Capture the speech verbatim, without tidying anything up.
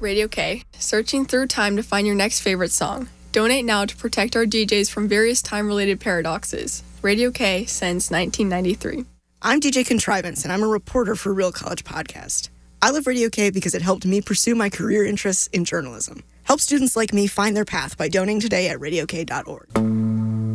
Radio K, searching through time to find your next favorite song. Donate now to protect our D Js from various time-related paradoxes. Radio K since nineteen ninety-three. I'm D J Contrivance, and I'm a reporter for Real College Podcast. I love Radio K because it helped me pursue my career interests in journalism. Help students like me find their path by donating today at radio k dot org.